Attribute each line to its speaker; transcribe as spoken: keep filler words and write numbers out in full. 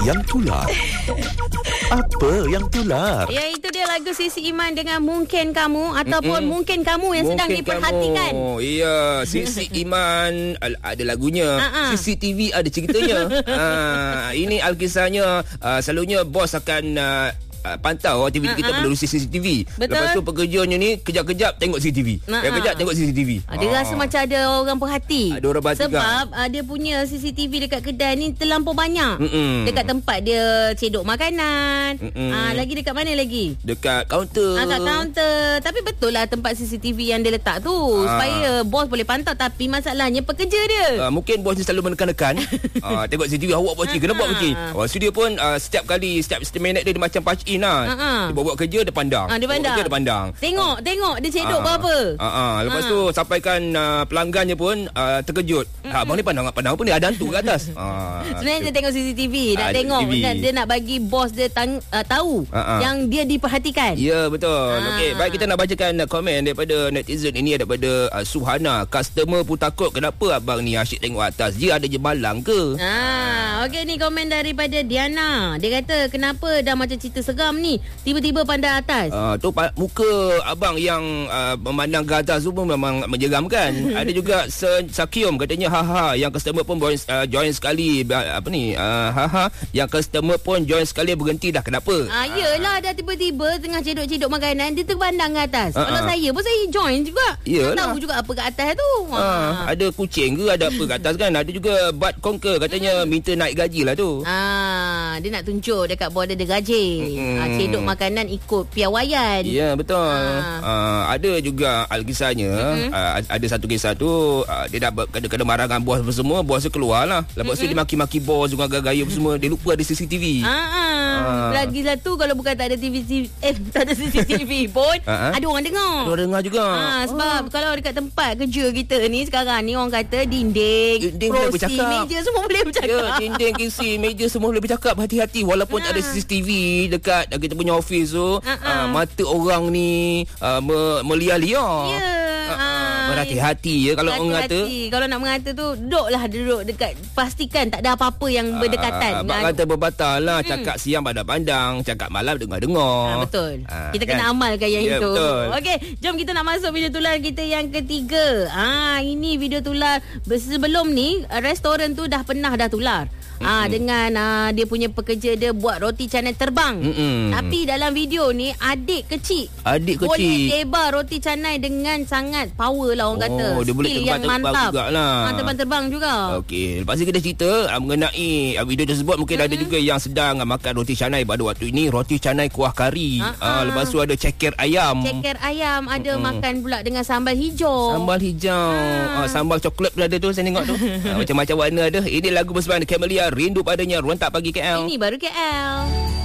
Speaker 1: Yang tular. Apa yang tular?
Speaker 2: Ya, itu dia lagu Sisi Iman dengan Mungkin Kamu ataupun
Speaker 3: Mm-mm.
Speaker 2: Mungkin Kamu yang
Speaker 3: Mungkin
Speaker 2: sedang diperhatikan.
Speaker 3: Kamu. Ya, Sisi Iman ada lagunya.
Speaker 2: Uh-uh.
Speaker 3: C C T V ada ceritanya. ha, ini alkisahnya uh, selalunya bos akan uh, Uh, pantau aktiviti uh-huh. kita melalui C C T V.
Speaker 2: Betul.
Speaker 3: Lepas tu pekerjanya ni kejap-kejap tengok C C T V.
Speaker 2: Uh-huh.
Speaker 3: Kejap-kejap tengok C C T V.
Speaker 2: Ah, dia rasa macam ada orang perhati.
Speaker 3: Ada orang perhatikan.
Speaker 2: Sebab uh, dia punya C C T V dekat kedai ni terlampau banyak.
Speaker 3: Mm-mm.
Speaker 2: Dekat tempat dia cedok makanan. Uh, lagi dekat mana lagi?
Speaker 3: Dekat kaunter.
Speaker 2: Ah, kat kaunter. Tapi betul lah tempat C C T V yang dia letak tu.
Speaker 3: Ah.
Speaker 2: Supaya bos boleh pantau. Tapi masalahnya pekerja dia.
Speaker 3: Uh, mungkin bos ni selalu menekan-nekan. uh, tengok C C T V, awak buat macam kena buat macam. Lepas tu dia pun uh, setiap kali, setiap setiap minit dia, dia macam punch in lah.
Speaker 2: Uh-huh.
Speaker 3: Dia buat kerja, dia pandang.
Speaker 2: Ah, dia pandang.
Speaker 3: Buat kerja, dia pandang.
Speaker 2: Tengok, uh. tengok dia cedok
Speaker 3: Ah,
Speaker 2: berapa.
Speaker 3: Ah, ah. Lepas
Speaker 2: Ah.
Speaker 3: tu sampaikan uh, pelanggannya pun uh, terkejut. Mm-hmm. Ha, abang ni pandang pandang apa ni? Ada hantu kat atas. ah,
Speaker 2: Sebenarnya dia tengok C C T V, nak
Speaker 3: Ah,
Speaker 2: tengok
Speaker 3: T V.
Speaker 2: dan dia nak bagi bos dia tang, uh, tahu
Speaker 3: Ah, ah.
Speaker 2: yang dia diperhatikan.
Speaker 3: Ya, betul.
Speaker 2: Ah.
Speaker 3: Okey, baik, kita nak bacakan uh, komen daripada netizen ini, daripada uh, Suhana. Customer pun takut, kenapa abang ni asyik tengok atas? Dia ada je balang ke?
Speaker 2: Ah, okey, ni komen daripada Diana. Dia kata kenapa dah macam cerita seram ni, tiba-tiba pandang atas.
Speaker 3: Uh, tu pa- muka abang yang uh, memandang ke atas tu pun memang menyeramkan. Ada juga Sen Sakyum katanya haha, yang customer pun join, uh, join sekali uh, apa ni uh, haha, yang customer pun join sekali berhenti dah, kenapa?
Speaker 2: Ah, yelah, dah tiba-tiba tengah cedok-cedok makanan dia terpandang ke atas.
Speaker 3: Ah,
Speaker 2: Kalau
Speaker 3: ah.
Speaker 2: saya pun saya join juga.
Speaker 3: Yelah.
Speaker 2: Tak tahu juga apa kat atas tu.
Speaker 3: Ah, ada kucing ke, ada apa kat atas kan? Ada juga Bud Conquer katanya minta naik gaji lah tu.
Speaker 2: Ah, dia nak tunjuk dekat bawah dia ada gaji.
Speaker 3: Mm-mm.
Speaker 2: Ah, cedok makanan ikut piawaian.
Speaker 3: Ya, betul.
Speaker 2: Ah.
Speaker 3: Uh, ada juga alkisahnya, mm-hmm. uh, ada satu kisah tu, uh, dia dah kena marah dengan bos semua, bos dia keluar lah. Lepas mm-hmm. tu dia maki-maki bos dengan gaya-gaya semua, dia lupa ada C C T V.
Speaker 2: Ah, ah.
Speaker 3: Ah.
Speaker 2: Lagi satu, kalau bukan tak ada T V eh tak ada C C T V pun
Speaker 3: Ah, ah.
Speaker 2: ada orang dengar.
Speaker 3: Ada orang dengar juga.
Speaker 2: Ah, sebab oh. kalau dekat tempat kerja kita ni sekarang ni orang kata dinding,
Speaker 3: Dinding boleh
Speaker 2: kerusi,
Speaker 3: bercakap.
Speaker 2: meja semua boleh bercakap.
Speaker 3: Ya, dinding, kerusi, meja semua boleh bercakap. Hati-hati, walaupun
Speaker 2: Ah.
Speaker 3: ada C C T V dekat kita punya office tu,
Speaker 2: Ah, ah.
Speaker 3: uh, mata orang ni uh, me- melia-lia.
Speaker 2: Ya.
Speaker 3: Ah,
Speaker 2: Ah,
Speaker 3: berhati-hati ya kalau orang kata.
Speaker 2: Hati-hati. Kalau nak mengata tu, duduklah duduk dekat, pastikan tak ada apa-apa yang berdekatan.
Speaker 3: Ah, abang
Speaker 2: Nah,
Speaker 3: kata berbatal lah. Cakap siang pada pandang, cakap malam dengar-dengar.
Speaker 2: Ah, betul.
Speaker 3: Ah,
Speaker 2: Kita
Speaker 3: kan?
Speaker 2: kena amalkan yang
Speaker 3: Ya,
Speaker 2: itu.
Speaker 3: betul.
Speaker 2: Okey, jom kita nak masuk video tular kita yang ketiga. Ah, ini video tular sebelum ni restoran tu dah pernah dah tular. Ah, dengan ah, dia punya pekerja dia buat roti canai terbang.
Speaker 3: Mm-mm.
Speaker 2: Tapi dalam video ni adik kecil
Speaker 3: Adik kecil
Speaker 2: boleh tebar roti canai dengan sangat power lah orang
Speaker 3: Oh,
Speaker 2: kata.
Speaker 3: dia boleh
Speaker 2: Skill yang
Speaker 3: terbang-terbang
Speaker 2: mantap.
Speaker 3: jugalah.
Speaker 2: Ah, terbang-terbang juga.
Speaker 3: Okey, lepas tu kita cerita uh, mengenai uh, video tersebut. Mungkin mm-hmm. ada juga yang sedang uh, makan roti canai pada waktu ini. Roti canai kuah kari.
Speaker 2: Uh-uh.
Speaker 3: Uh, lepas tu ada ceker ayam.
Speaker 2: Ceker ayam, ada
Speaker 3: Mm-mm.
Speaker 2: makan pula dengan sambal hijau.
Speaker 3: Sambal hijau. Uh, sambal coklat pun ada tu, saya tengok tu. uh, macam-macam warna ada. Ini lagu bersama Camelia, Rindu Padanya, Rentak Pagi K L.
Speaker 2: Ini baru K L.